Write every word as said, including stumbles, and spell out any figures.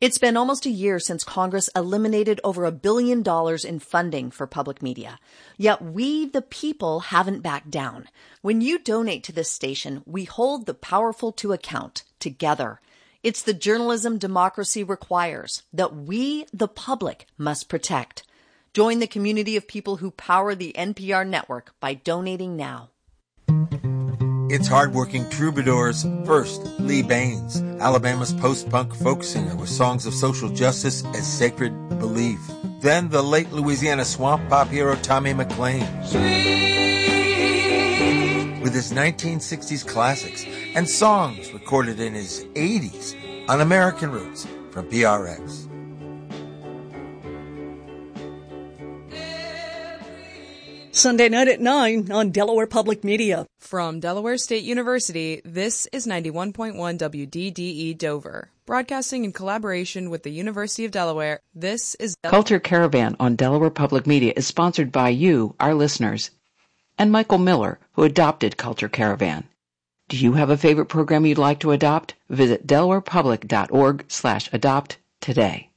It's been almost a year since Congress eliminated over a billion dollars in funding for public media. Yet we, the people, haven't backed down. When you donate to this station, we hold the powerful to account together. It's the journalism democracy requires that we, the public, must protect. Join the community of people who power the N P R network by donating now. It's hardworking troubadours. First, Lee Baines, Alabama's post-punk folk singer with songs of social justice as sacred belief. Then the late Louisiana swamp pop hero Tommy McLean. Sweet. With his nineteen sixties classics and songs recorded in his eighties on American Roots from P R X. Sunday night at nine on Delaware Public Media. From Delaware State University, this is ninety-one point one W D D E Dover. Broadcasting in collaboration with the University of Delaware, this is... Del- Culture Caravan on Delaware Public Media is sponsored by you, our listeners, and Michael Miller, who adopted Culture Caravan. Do you have a favorite program you'd like to adopt? Visit delawarepublic.org slash adopt today.